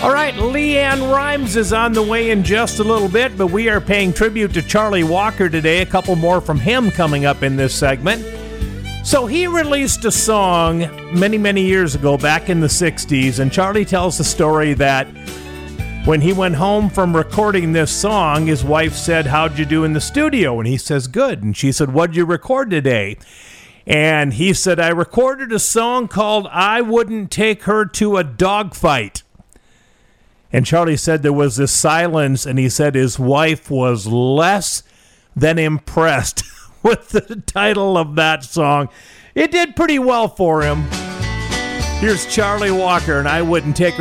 All right, Leanne Rimes is on the way in just a little bit, but we are paying tribute to Charlie Walker today. A couple more from him coming up in this segment. So he released a song many, many years ago, back in the 60s, and Charlie tells the story that when he went home from recording this song, his wife said, "How'd you do in the studio?" And he says, "Good." And she said, "What'd you record today?" And he said, "I recorded a song called I Wouldn't Take Her to a Dogfight." And Charlie said there was this silence, and he said his wife was less than impressed with the title of that song. It did pretty well for him. Here's Charlie Walker, and I Wouldn't Take Her